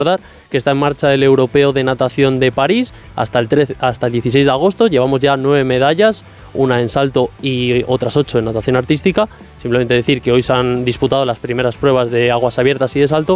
Que está en marcha el Europeo de Natación de París hasta el 16 de agosto. Llevamos ya 9 medallas, una en salto y otras 8 en natación artística. Simplemente decir que hoy se han disputado las primeras pruebas de aguas abiertas y de salto